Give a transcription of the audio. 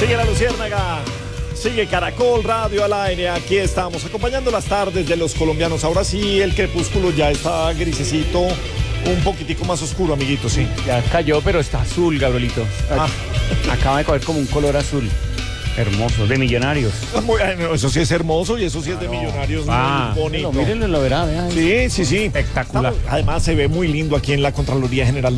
Sigue La Luciérnaga, sigue Caracol Radio al aire. Aquí estamos acompañando las tardes de los colombianos. Ahora sí, el crepúsculo ya está grisecito, un poquitico más oscuro, amiguito, sí. Ya cayó, pero está azul, Gabrielito. Acaba de coger como un color azul. Hermoso, de Millonarios. Bueno, eso sí es hermoso y eso sí es de Millonarios, muy bonito. Mírenlo, lo verá, vean. Sí. Espectacular. Además se ve muy lindo aquí en la Contraloría General